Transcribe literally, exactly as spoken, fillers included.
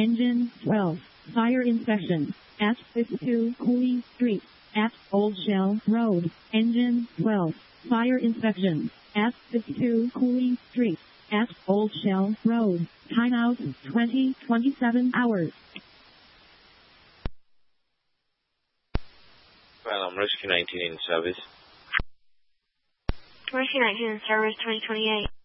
Engine twelve. Fire inspection. At fifty-two Cooley Street. At Old Shell Road. Engine twelve. Fire inspection. At fifty-two Cooley Street. At Old Shell Road. Timeout twenty twenty-seven hours. Well, I'm Rescue nineteen in service. Rescue nineteen in service, twenty twenty-eight.